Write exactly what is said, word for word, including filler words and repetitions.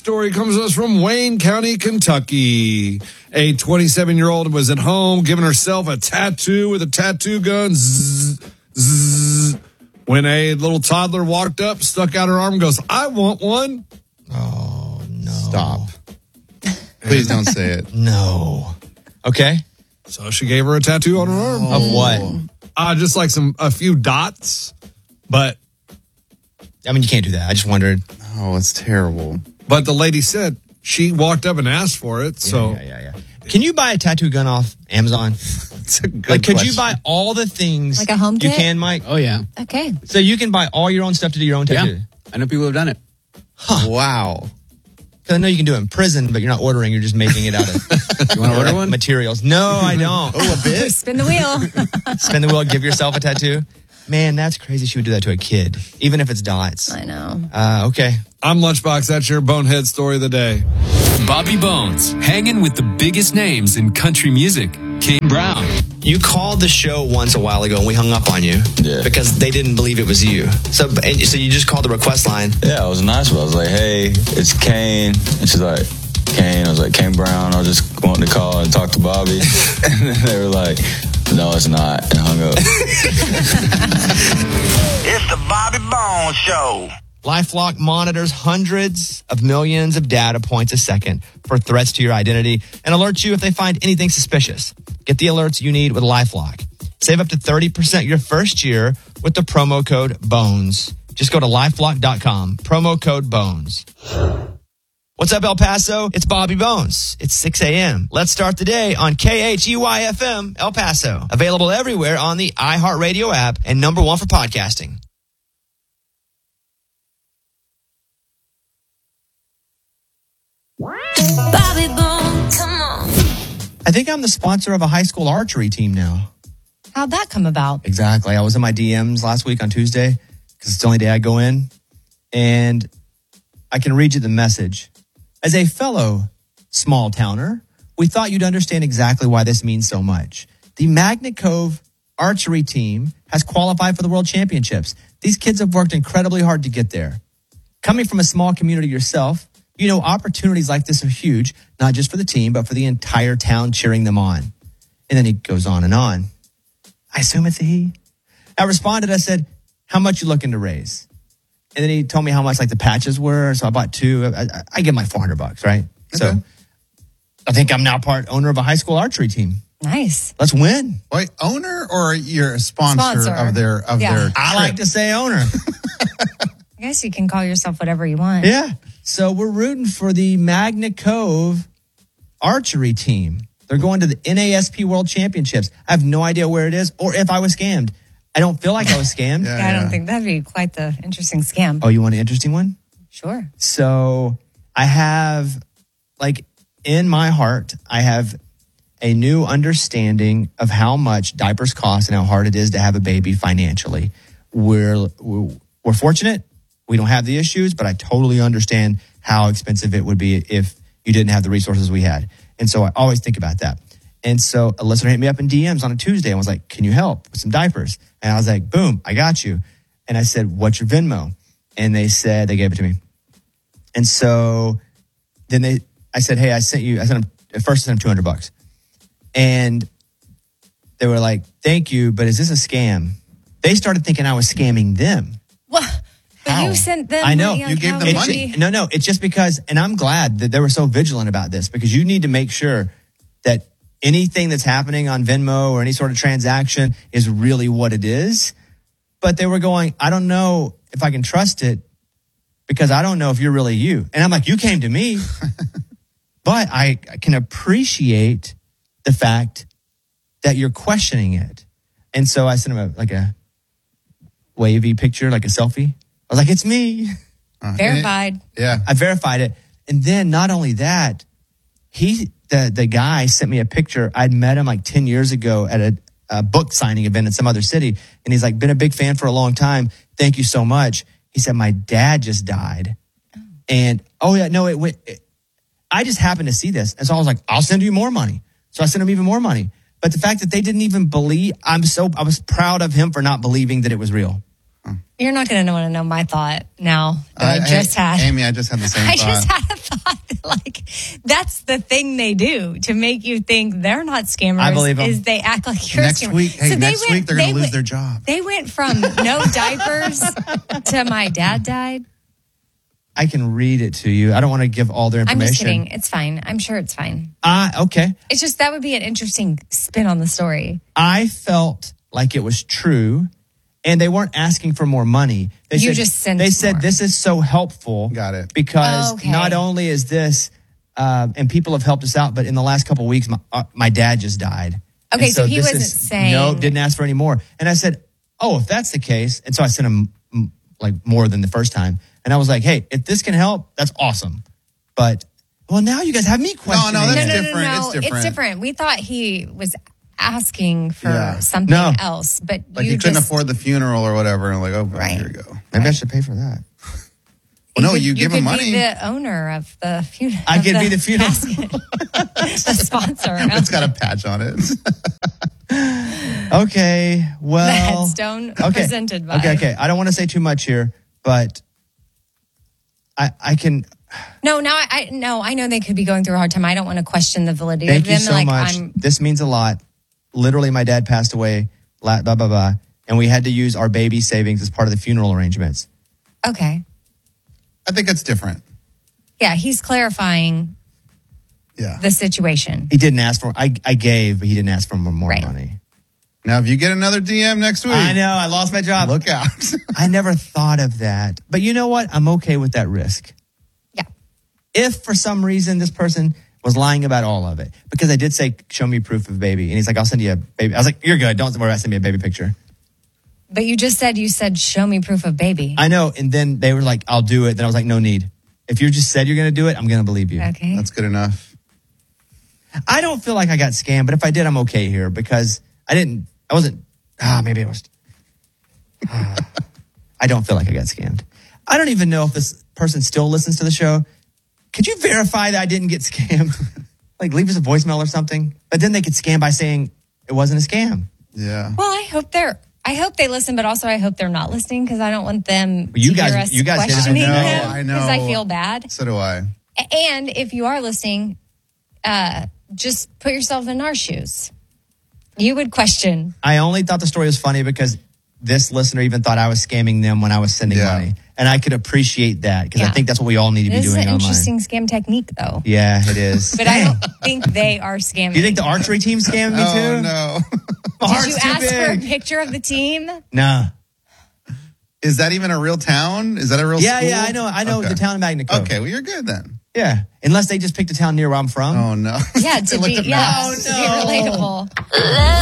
story comes to us from Wayne County, Kentucky. A twenty-seven-year-old was at home giving herself a tattoo with a tattoo gun. Zzz, zzz, when a little toddler walked up, stuck out her arm, and goes, I want one. Oh, no. Stop. Please don't say it. No. Okay. So she gave her a tattoo on her arm. Of what? Uh, just like some a few dots, but I mean, you can't do that. I just wondered. Oh, it's terrible. But the lady said she walked up and asked for it. So Yeah, yeah, yeah. yeah. Can you buy a tattoo gun off Amazon? It's a good Like, could question. you buy all the things Like a home you kit? can, Mike? Oh, yeah. Okay. So you can buy all your own stuff to do your own tattoo? Yeah. I know people have done it. Wow. Because I know you can do it in prison, but you're not ordering. You're just making it out of You want to order one? materials. No, I don't. Oh, a bit? Spin the wheel. Spin the wheel, give yourself a tattoo. Man, that's crazy. She would do that to a kid, even if it's dots. I know. Uh, okay. I'm Lunchbox. That's your bonehead story of the day. Bobby Bones, hanging with the biggest names in country music. Kane Brown. You called the show once a while ago and we hung up on you Yeah. because they didn't believe it was you. So, and, so you just called the request line. Yeah, I was nice, but I was like, hey, it's Kane. And she's like, Kane. I was like, Kane Brown. I just wanted to call and talk to Bobby. And then they were like, no, it's not. And hung up. It's the Bobby Bones Show. LifeLock monitors hundreds of millions of data points a second for threats to your identity and alerts you if they find anything suspicious. Get the alerts you need with LifeLock. Save up to thirty percent your first year with the promo code BONES. Just go to lifelock dot com, promo code BONES. What's up, El Paso? It's Bobby Bones. It's six a.m. Let's start the day on K H E Y F M, El Paso. Available everywhere on the iHeartRadio app and number one for podcasting. Bobby Bones, come on. I think I'm the sponsor of a high school archery team now. How'd that come about? Exactly. I was in my D Ms last week on Tuesday because it's the only day I go in. And I can read you the message. As a fellow small towner, we thought you'd understand exactly why this means so much. The Magnet Cove archery team has qualified for the World Championships. These kids have worked incredibly hard to get there. Coming from a small community yourself, you know opportunities like this are huge, not just for the team, but for the entire town cheering them on. And then he goes on and on. I assume it's a he. I responded, I said, how much you looking to raise? And then he told me how much like the patches were. So I bought two. I, I, I give him like four hundred bucks, right? Okay. So I think I'm now part owner of a high school archery team. Nice. Let's win. Wait, owner or you're a sponsor, Sponsor. of their of Yeah. their I like to say owner. I guess you can call yourself whatever you want. Yeah. So we're rooting for the Magnet Cove archery team. They're going to the N A S P World Championships. I have no idea where it is or if I was scammed. I don't feel like I was scammed. Yeah. Yeah, I don't think that'd be quite the interesting scam. Oh, you want an interesting one? Sure. So I have, like, in my heart, I have a new understanding of how much diapers cost and how hard it is to have a baby financially. We're, we're, we're fortunate. We don't have the issues, but I totally understand how expensive it would be if you didn't have the resources we had. And so I always think about that. And so a listener hit me up in D Ms on a Tuesday and was like, can you help with some diapers? And I was like, boom, I got you. And I said, what's your Venmo? And they said, they gave it to me. And so then they, I said, hey, I sent you, I sent them, at first I sent them two hundred bucks. And they were like, thank you, but is this a scam? They started thinking I was scamming them. Well, but How? you sent them. I know. money, You like, gave how them would money. we- No, no, it's just because, and I'm glad that they were so vigilant about this because you need to make sure that anything that's happening on Venmo or any sort of transaction is really what it is. But they were going, I don't know if I can trust it because I don't know if you're really you. And I'm like, you came to me, but I can appreciate the fact that you're questioning it. And so I sent him a, like a wavy picture, like a selfie. I was like, it's me. Uh, Verified. Yeah. I verified it. And then not only that, he, the, the guy sent me a picture. I'd met him like ten years ago at a, a book signing event in some other city. And he's like, been a big fan for a long time. Thank you so much. He said, my dad just died. And, oh yeah, no, it went, it, I just happened to see this. And so I was like, I'll send you more money. So I sent him even more money. But the fact that they didn't even believe, I'm so, I was proud of him for not believing that it was real. Yeah, You're not going to want to know my thought now that I, I just hey, had. Amy, I just had the same I thought. just had a thought that, like, that's the thing they do to make you think they're not scammers. I believe 'em. Is they act like you're Next a scammer. week, hey, So they next went- week they're going they to lose went- their job. They went from no diapers to my dad died. I can read it to you. I don't want to give all their I'm information. just kidding. It's fine. I'm sure it's fine. Ah, okay. It's just that would be an interesting spin on the story. I felt like it was true, and they weren't asking for more money. They You said, just sent They said more. this is so helpful. Got it. Because Okay. not only is this, uh, and people have helped us out, but in the last couple of weeks, my, uh, my dad just died. Okay, And so he this wasn't is- saying- no, didn't ask for any more. And I said, oh, if that's the case, and so I sent him mm, like more than the first time, and I was like, hey, if this can help, that's awesome. But well, now you guys have me questioning. no, that's no, no, different. no, no. It's different. It's different. We thought he was asking for Yeah. something No. else, but Like you you couldn't just, afford the funeral or whatever. And like, oh, Right. here you go. Maybe I should pay for that. Well, no, could- you give him could money. Be the owner of the funeral. I could be the funeral. the sponsor. It's got a patch on it. Okay, well, The headstone okay. presented by. Okay, okay. I don't want to say too much here, but I I can. No, now I, I no, I know they could be going through a hard time. I don't want to question the validity Thank of you them. so like much. I'm This means a lot. Literally, my dad passed away. Blah blah blah blah, and we had to use our baby savings as part of the funeral arrangements. okay. I think it's different. Yeah, he's clarifying Yeah. the situation. He didn't ask for. I I gave, but he didn't ask for more, more Right. money. Now, if you get another D M next week, I know. I lost my job. look out. I never thought of that, but you know what? I'm okay with that risk. Yeah. If for some reason this person was lying about all of it, because I did say, show me proof of baby. And he's like, I'll send you a baby. I was like, you're good. Don't worry about sending me a baby picture. But you just said you said show me proof of baby. I know. And then they were like, I'll do it. Then I was like, no need. If you just said you're going to do it, I'm going to believe you. Okay. That's good enough. I don't feel like I got scammed, but if I did, I'm okay here because I didn't, I wasn't, ah, maybe I was. ah. I don't feel like I got scammed. I don't even know if this person still listens to the show. Could you verify that I didn't get scammed? Like leave us a voicemail or something. But then they could scam by saying it wasn't a scam. Yeah. Well, I hope they're. I hope they listen, but also I hope they're not listening because I don't want them You to guys- hear us you guys hit it. questioning I know, them I know. because I feel bad. So do I. And if you are listening, uh, just put yourself in our shoes. You would question. I only thought the story was funny because this listener even thought I was scamming them when I was sending Yeah. money. And I could appreciate that because I Yeah. think that's what we all need to be This is doing an online. interesting scam technique, though. Yeah, it is. But I don't think they are scamming. Do you think the archery team scammed me Oh, too? no. My Did heart's you too ask for a big. picture of the team? Nah. Is that even a real town? Is that a real Yeah, school? yeah, I know. I know Okay. the town of Magna Cove. Okay, well, you're good then. Yeah, unless they just picked a town near where I'm from. Oh, no. Yeah, They to looked be at yeah, maps. to be relatable.